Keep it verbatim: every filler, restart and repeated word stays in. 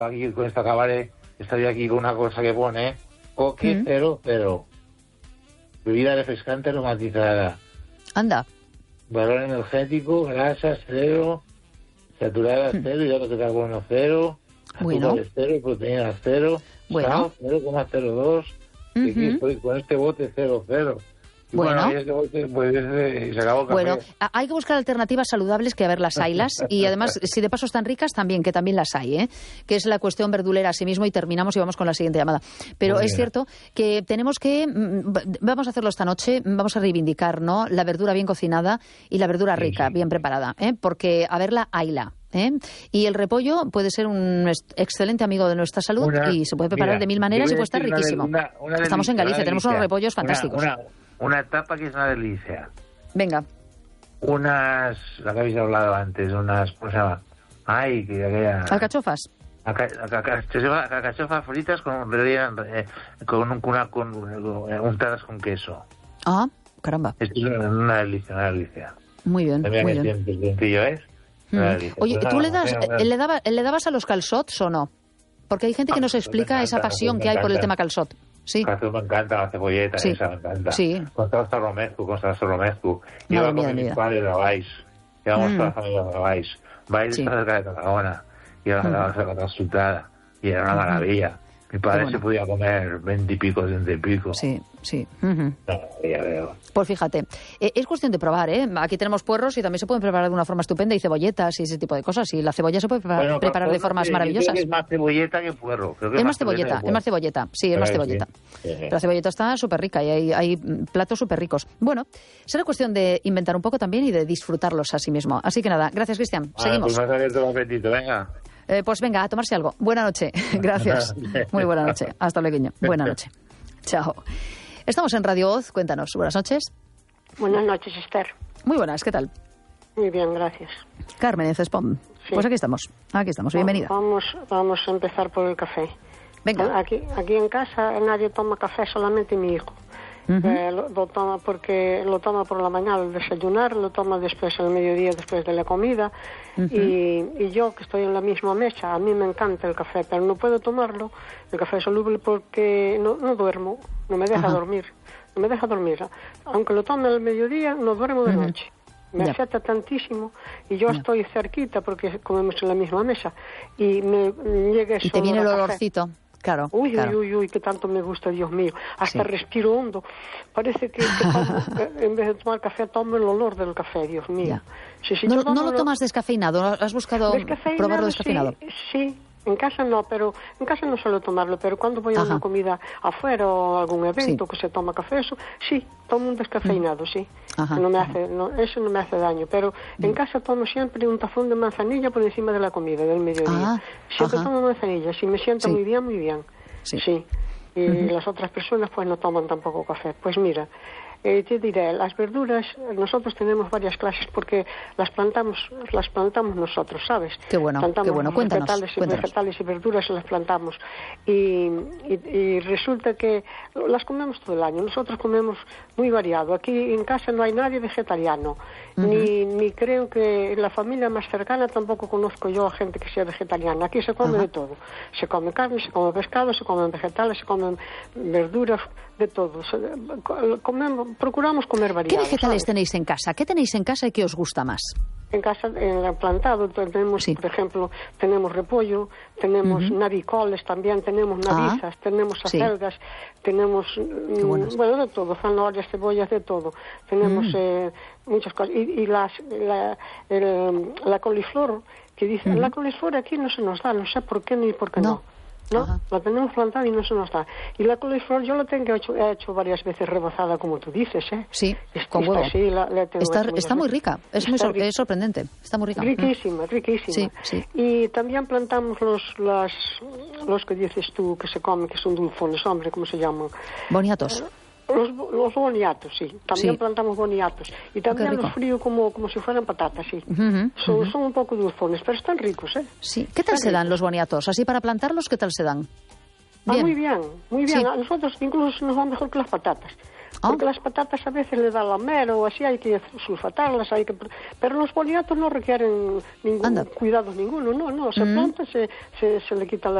aquí con esta cabaret, estoy aquí con una cosa que pone coque mm. cero, cero. Bebida refrescante aromatizada. Anda. Valor energético, grasas cero, saturadas mm. cero, hidratos de carbono cero, bueno. azúcares cero, proteínas cero, bueno. sal cero coma cero dos. Uh-huh. Y aquí estoy con este bote cero cero. Y bueno, bueno, este bote, pues, se acabó el café. Bueno, hay que buscar alternativas saludables, que a ver, las haylas, y además, si de paso están ricas, también, que también las hay, ¿eh? Que es la cuestión verdulera a sí mismo, y terminamos y vamos con la siguiente llamada. Pero Muy es bien. cierto que tenemos que, vamos a hacerlo esta noche, vamos a reivindicar, ¿no?, la verdura bien cocinada y la verdura rica, sí, sí. bien preparada, ¿eh? Porque, a ver, la hayla. ¿Eh? Y el repollo puede ser un excelente amigo de nuestra salud una, y se puede preparar mira, de mil maneras y puede estar riquísimo. Una, una delicia, Estamos en Galicia, tenemos unos repollos fantásticos. Una, una, una tapa que es una delicia. Venga. Unas, la que habéis hablado antes, unas, ¿cómo se llama? Ay, que aquella... Alcachofas. Alcachofas fritas con, eh, con, una, con untadas con queso. Ah, caramba. Esto es una, una delicia, una delicia. Muy bien, También muy bien. El sencillo es. Mm. Oye, ¿tú le, das, le, daba, le dabas a los calçots o no? Porque hay gente que nos explica esa pasión que hay por el tema calçot. Sí. Me encanta la cebolleta, sí. esa me encanta. Sí. Con salsa romesco, con salsa romesco. Yo iba con mi padre la vais. Íbamos mm. toda la familia la vais. Vais sí. cerca de Tarragona. Y era una mm. consultada. Y era una maravilla. Mi padre bueno. se podía comer veinte y pico, treinta y pico. Sí, sí. Uh-huh. No, ya veo. Pues fíjate, eh, es cuestión de probar, ¿eh? Aquí tenemos puerros y también se pueden preparar de una forma estupenda, y cebolletas y ese tipo de cosas. Y la cebolla se puede preparar, bueno, preparar de formas sí, maravillosas. Creo que es más cebolleta que puerro. Creo que es, es más cebolleta, es más cebolleta. Sí, es Pero más cebolleta. Sí, sí. La cebolleta está súper rica y hay, hay platos súper ricos. Bueno, será cuestión de inventar un poco también y de disfrutarlos a sí mismo. Así que nada, gracias, Cristian. Ah, Seguimos. Pues me ha abierto el apetito, venga. Eh, pues venga, a tomarse algo. Buena noche. Gracias. Muy buena noche. Hasta luego. Buena noche. Chao. Estamos en Radio Oz. Cuéntanos. Buenas noches. Buenas noches, Esther. Muy buenas. ¿Qué tal? Muy bien, gracias. Carmen de Cespón. Sí. Pues aquí estamos. Aquí estamos. Bienvenida. Vamos, vamos a empezar por el café. Venga. Aquí, aquí en casa nadie toma café, solamente mi hijo. Uh-huh. eh, lo, lo toma porque lo toma por la mañana al desayunar, lo toma después al mediodía después de la comida. Uh-huh. y, y yo, que estoy en la misma mesa, a mí me encanta el café, pero no puedo tomarlo, el café soluble, porque no, no duermo, no me deja uh-huh. dormir, no me deja dormir. Aunque lo tome al mediodía, no duermo de uh-huh. noche. Me yeah. afecta tantísimo, y yo yeah. estoy cerquita porque comemos en la misma mesa y me, me llega ese y te viene el café. olorcito. Claro, uy, claro. uy, uy, uy, que tanto me gusta, Dios mío. Hasta sí. respiro hondo. Parece que, que tomo, en vez de tomar café, tomo el olor del café, Dios mío. Sí, sí, no, no lo tomas descafeinado, ¿has buscado probarlo descafeinado? Sí, sí. En casa no, pero en casa no suelo tomarlo, pero cuando voy a Ajá. una comida afuera o algún evento sí. que se toma café, eso sí, tomo un descafeinado, sí. Ajá. No me hace, no, eso no me hace daño, pero mm. en casa tomo siempre un tazón de manzanilla por encima de la comida del mediodía. Ah. Siempre Ajá. tomo manzanilla, si me siento sí. muy bien, muy bien. Sí. sí. Y uh-huh. las otras personas pues no toman tampoco café. Pues mira, eh, te diré, las verduras, nosotros tenemos varias clases porque las plantamos las plantamos nosotros, ¿sabes? Qué bueno, plantamos qué bueno. Cuéntanos, vegetales, y cuéntanos. vegetales y verduras las plantamos. Y, y, y resulta que las comemos todo el año. Nosotros comemos muy variado. Aquí en casa no hay nadie vegetariano. Uh-huh. Ni, ni creo que en la familia más cercana tampoco conozco yo a gente que sea vegetariana. Aquí se come uh-huh. de todo. Se come carne, se come pescado, se comen vegetales, se comen verduras, de todo. Comemos, procuramos comer variado. ¿Qué vegetales ¿sabes? tenéis en casa? ¿Qué tenéis en casa y qué os gusta más? En casa, en el plantado, tenemos, sí. por ejemplo, tenemos repollo, tenemos uh-huh. navicoles también, tenemos navizas, ah, tenemos acelgas, sí. tenemos, mm, bueno, de todo, zanahorias, cebollas, de todo. Tenemos mm. eh, muchas cosas. Y, y las, la, el, la coliflor, que dicen, uh-huh. la coliflor aquí no se nos da, no sé por qué ni por qué no. no. ¿No? Ajá. La tenemos plantada y no se nos da. Y la coliflor yo la tengo hecho, he hecho varias veces rebozada, como tú dices, ¿eh? Sí, Esta, con huevo. Sí, la, la tengo está está muy rica, es muy sor- es sorprendente, está muy rica. Riquísima, riquísima. Sí, sí. Y también plantamos los las, los que dices tú que se comen, que son dulzones, hombre, ¿cómo se llaman? Boniatos. Eh, Los, los boniatos, sí. También sí. plantamos boniatos. Y también los frío como, como si fueran patatas, sí. Uh-huh, son, uh-huh. son un poco dulzones, pero están ricos, ¿eh? Sí. ¿Qué tal están se dan ricos. los boniatos? Así para plantarlos, ¿qué tal se dan? Ah, Bien. muy bien, muy bien. Sí. A nosotros incluso nos va mejor que las patatas. porque oh. las patatas a veces le da lamer o así, hay que sulfatarlas, hay que... pero los boniatos no requieren ningún Anda. cuidado ninguno, no, no, se mm. planta, se, se, se le quita la